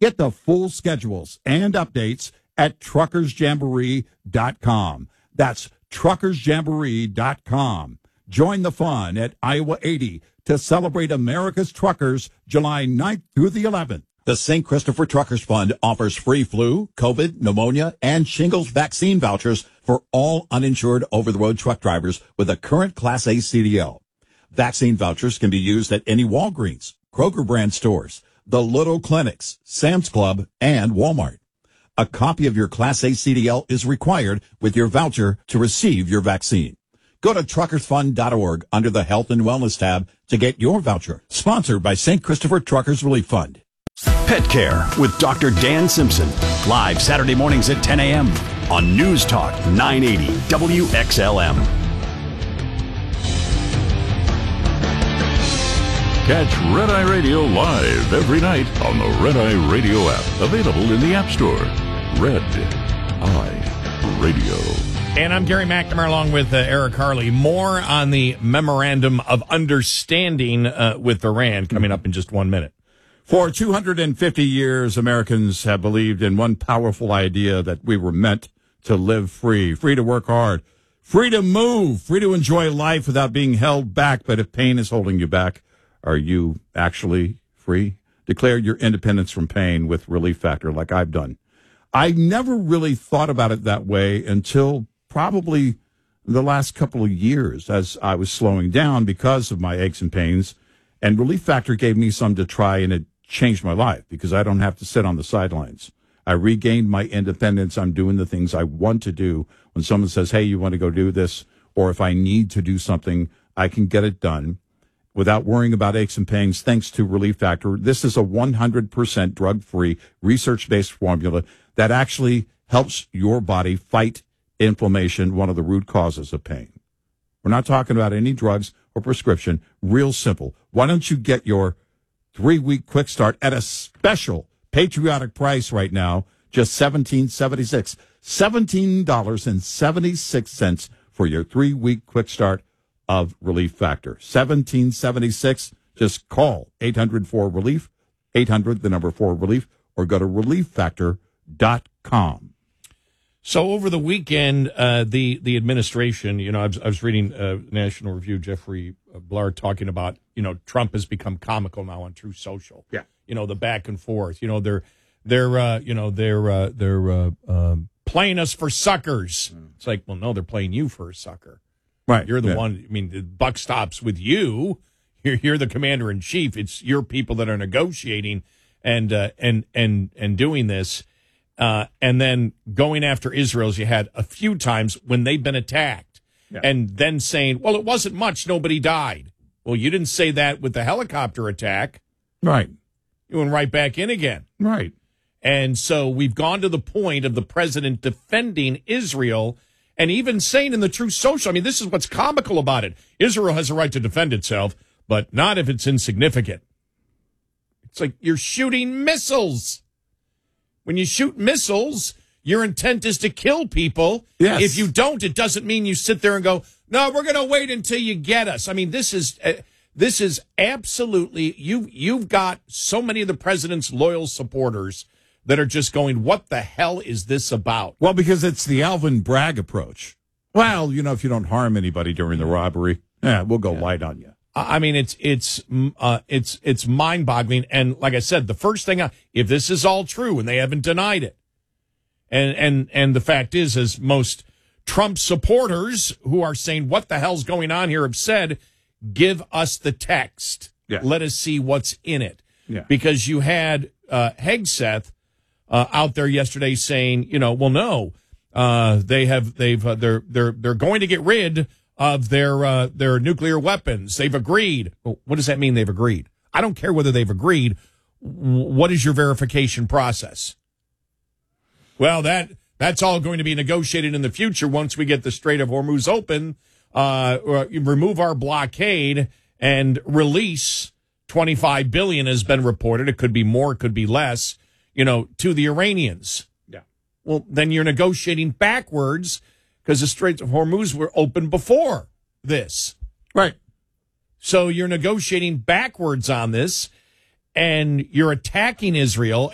Get the full schedules and updates at truckersjamboree.com. That's truckersjamboree.com. Join the fun at Iowa 80 to celebrate America's truckers July 9th through the 11th. The St. Christopher Truckers Fund offers free flu, COVID, pneumonia, and shingles vaccine vouchers for all uninsured over-the-road truck drivers with a current Class A CDL. Vaccine vouchers can be used at any Walgreens, Kroger brand stores, the Little Clinics, Sam's Club, and Walmart. A copy of your Class A CDL is required with your voucher to receive your vaccine. Go to truckersfund.org under the Health and Wellness tab to get your voucher. Sponsored by St. Christopher Truckers Relief Fund. Pet Care with Dr. Dan Simpson. Live Saturday mornings at 10 a.m. on News Talk 980 WXLM. Catch Red Eye Radio live every night on the Red Eye Radio app. Available in the App Store. Red Eye Radio. And I'm Gary McNamara along with Eric Harley. More on the Memorandum of Understanding with Iran coming up in just 1 minute. For 250 years, Americans have believed in one powerful idea that we were meant to live free to work hard, free to move, free to enjoy life without being held back. But if pain is holding you back, are you actually free? Declare your independence from pain with Relief Factor like I've done. I never really thought about it that way until probably the last couple of years as I was slowing down because of my aches and pains. And Relief Factor gave me some to try, and it changed my life because I don't have to sit on the sidelines. I regained my independence. I'm doing the things I want to do. When someone says, hey, you want to go do this? Or if I need to do something, I can get it done without worrying about aches and pains, thanks to Relief Factor. This is a 100% drug-free, research-based formula that actually helps your body fight inflammation, one of the root causes of pain. We're not talking about any drugs or prescription. Real simple. Why don't you get your 3-week quick start at a special patriotic price right now, just $17.76. $17.76 for your 3-week quick start of Relief Factor. $17.76. Just call 800-4-RELIEF, 800, the number 4-RELIEF, or go to relieffactor.com. So over the weekend, the administration, I was reading National Review, Jeffrey Blard talking about, Trump has become comical now on Truth Social. Yeah. The back and forth. They're playing us for suckers. It's like, well, no, they're playing you for a sucker. Right. You're the one. I mean, the buck stops with you. You're the commander in chief. It's your people that are negotiating and doing this. And then going after Israel, as you had a few times when they've been attacked, and then saying, well, it wasn't much, nobody died. Well, you didn't say that with the helicopter attack. Right. You went right back in again. Right. And so we've gone to the point of the president defending Israel and even saying in the Truth Social, I mean, this is what's comical about it. Israel has a right to defend itself, but not if it's insignificant. It's like you're shooting missiles. When you shoot missiles, your intent is to kill people. Yes. If you don't, it doesn't mean you sit there and go, no, we're going to wait until you get us. I mean, this is absolutely, you've got so many of the president's loyal supporters that are just going, what the hell is this about? Well, because it's the Alvin Bragg approach. Well, if you don't harm anybody during the robbery, we'll go light on you. I mean, it's mind-boggling. And like I said, the first thing, if this is all true, and they haven't denied it, and the fact is, as most Trump supporters who are saying, what the hell's going on here, have said, give us the text. Yeah. Let us see what's in it. Yeah. Because you had Hegseth out there yesterday saying, well, no, they're going to get rid of their nuclear weapons. They've agreed. Well, what does that mean? They've agreed. I don't care whether they've agreed. What is your verification process? Well, that's all going to be negotiated in the future once we get the Strait of Hormuz open, remove our blockade, and release $25 billion has been reported. It could be more, it could be less, to the Iranians. Yeah. Well, then you're negotiating backwards because the Straits of Hormuz were open before this. Right. So you're negotiating backwards on this, and you're attacking Israel.